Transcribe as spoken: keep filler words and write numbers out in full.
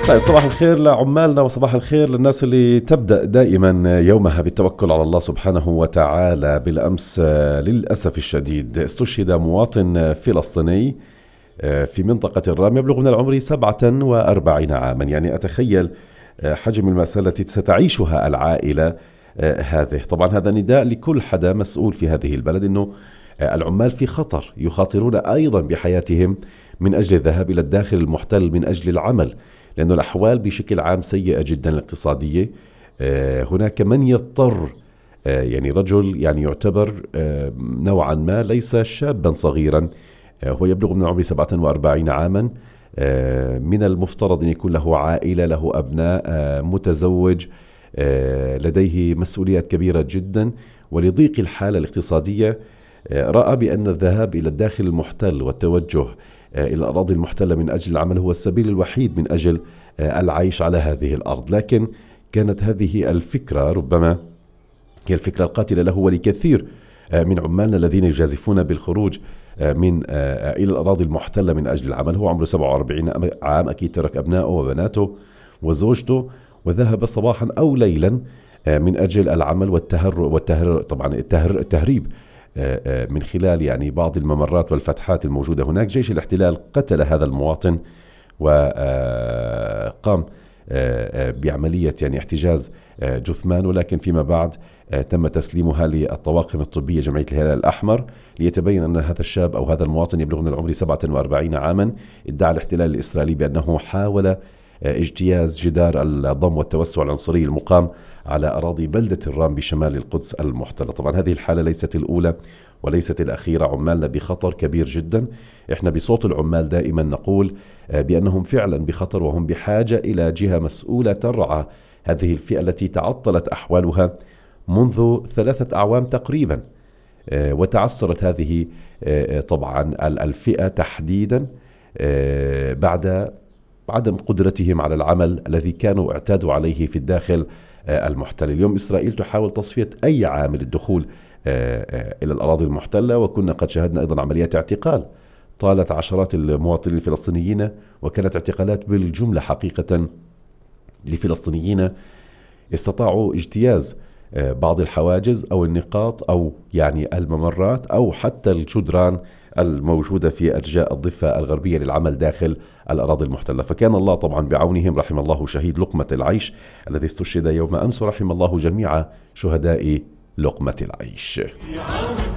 طيب، صباح الخير لعمالنا وصباح الخير للناس اللي تبدأ دائما يومها بالتوكل على الله سبحانه وتعالى. بالأمس آه، للأسف الشديد استشهد مواطن فلسطيني آه، في منطقة الرام يبلغ من العمر سبعة وأربعين عاما. يعني أتخيل آه، حجم المأساة التي ستعيشها العائلة آه، هذه. طبعا هذا نداء لكل حدا مسؤول في هذه البلد، أنه آه، العمال في خطر، يخاطرون أيضا بحياتهم من أجل الذهاب إلى الداخل المحتل من أجل العمل، لأن الأحوال بشكل عام سيئة جدا الاقتصادية. آه، هناك من يضطر آه، يعني رجل يعني يعتبر آه، نوعا ما ليس شابا صغيرا، آه، هو يبلغ من العمر سبعة وأربعين عاما. آه، من المفترض أن يكون له عائلة، له أبناء، آه، متزوج، آه، لديه مسؤوليات كبيرة جدا، ولضيق الحالة الاقتصادية آه، رأى بأن الذهاب إلى الداخل المحتل والتوجه آه، إلى الأراضي المحتلة من أجل العمل هو السبيل الوحيد من أجل آه، العيش على هذه الأرض. لكن كانت هذه الفكرة ربما هي الفكرة القاتلة له ولكثير آه، من عمالنا الذين يجازفون بالخروج آه، من آه، إلى الأراضي المحتلة من أجل العمل. هو عمره سبعة وأربعين عام، أكيد ترك أبنائه وبناته وزوجته وذهب صباحا أو ليلا آه، من أجل العمل والتهر والتهر طبعا التهر التهريب آه، آه، من خلال يعني بعض الممرات والفتحات الموجودة هناك. جيش الاحتلال قتل هذا المواطن وقام بعملية يعني احتجاز آه، جثمان، ولكن فيما بعد آه، تم تسليمها للطواقم الطبية جمعية الهلال الأحمر ليتبين أن هذا الشاب أو هذا المواطن يبلغ من العمر سبعة وأربعين عاما. ادعى الاحتلال الإسرائيلي بأنه حاول آه، اجتياز جدار الضم والتوسع العنصري المقام على أراضي بلدة الرام بشمال القدس المحتلة. طبعا هذه الحالة ليست الأولى وليست الأخيرة، عمالنا بخطر كبير جدا. إحنا بصوت العمال دائما نقول آه، بأنهم فعلا بخطر، وهم بحاجة إلى جهة مسؤولة ترعى هذه الفئة التي تعطلت أحوالها منذ ثلاثة أعوام تقريبا. آه، وتعثرت هذه آه، طبعا الفئة تحديدا آه، بعد عدم قدرتهم على العمل الذي كانوا اعتادوا عليه في الداخل آه، المحتل. اليوم إسرائيل تحاول تصفية أي عامل الدخول آه، آه، إلى الأراضي المحتلة، وكنا قد شاهدنا أيضا عمليات اعتقال طالت عشرات المواطنين الفلسطينيين، وكانت اعتقالات بالجملة حقيقة لفلسطينيين استطاعوا اجتياز آه، بعض الحواجز أو النقاط أو يعني الممرات أو حتى الجدران الموجودة في أرجاء الضفة الغربية للعمل داخل الأراضي المحتلة. فكان الله طبعا بعونهم. رحم الله شهيد لقمة العيش الذي استشهد يوم أمس، ورحم الله جميع شهداء لقمة العيش.